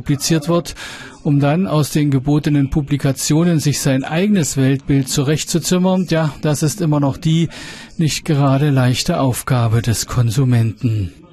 multipliziert wird, um dann aus den gebotenen Publikationen sich sein eigenes Weltbild zurechtzuzimmern, ja, das ist immer noch die nicht gerade leichte Aufgabe des Konsumenten.